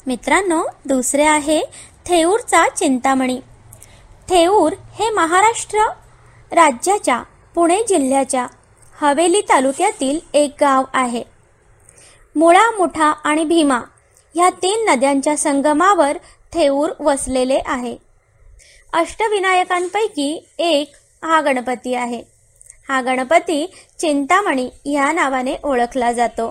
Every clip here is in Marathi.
मित्रांनो, दुसरे आहे थेऊरचा चिंतामणी। थेऊर हे महाराष्ट्र राज्याच्या पुणे जिल्ह्याच्या हवेली तालुक्यातील एक गाव आहे। मुळा, मुठा आणि भीमा ह्या 3 नद्यांच्या संगमावर थेऊर वसलेले आहे। अष्टविनायकांपैकी एक हा गणपती आहे। हा गणपती चिंतामणी या नावाने ओळखला जातो।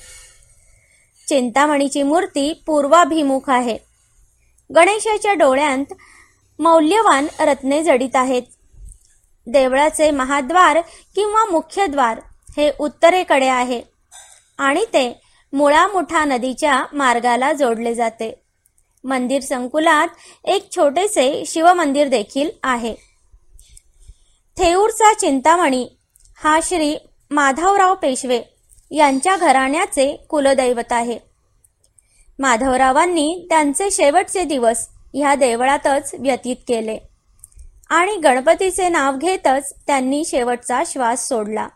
चिंतामणीची मूर्ती पूर्वाभिमुख आहे। गणेशाच्या डोळ्यांत मौल्यवान रत्ने जडित आहेत। देवळाचे महाद्वार किंवा मुख्यद्वार हे उत्तरेकडे आहे आणि ते मुळा मुठा नदीच्या मार्गाला जोडले जाते। मंदिर संकुलात एक छोटेसे शिवमंदिर देखील आहे। थेऊरचा चिंतामणी हा श्री माधवराव पेशवे यांच्या घराण्याचे कुलदैवत आहे। माधवरावांनी त्यांचे शेवटचे दिवस ह्या देवळातच व्यतीत केले आणि गणपतीचे नाव घेतच त्यांनी शेवटचा श्वास सोडला।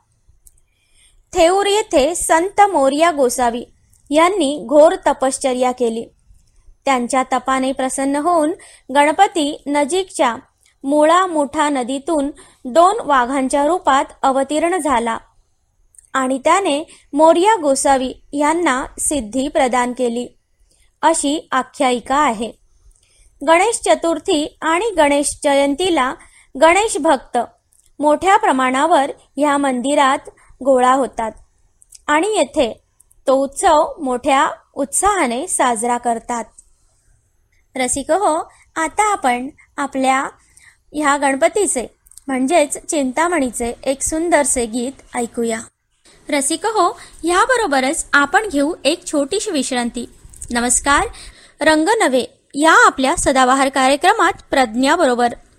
थेऊर येथे संत मोरया गोसावी यांनी घोर तपश्चर्या केली। त्यांच्या तपाने प्रसन्न होऊन गणपती नजीकच्या मुळा मुठा नदीतून 2 वाघांच्या रूपात अवतीर्ण झाला आणि त्याने मोरया गोसावी यांना सिद्धी प्रदान केली, अशी आख्यायिका आहे। गणेश चतुर्थी आणि गणेश जयंतीला गणेश भक्त मोठ्या प्रमाणावर ह्या मंदिरात गोळा होतात आणि येथे तो उत्सव मोठ्या उत्साहाने साजरा करतात। रसिको, आता आपण आपल्या ह्या गणपतीचे म्हणजेच चिंतामणीचे एक सुंदरसे गीत ऐकूया। रसिको, ह्याबरोबरच आपण घेऊ एक छोटीशी विश्रांती। नमस्कार, रंग नवे या आपल्या सदाबहार कार्यक्रमात प्रज्ञा बरोबर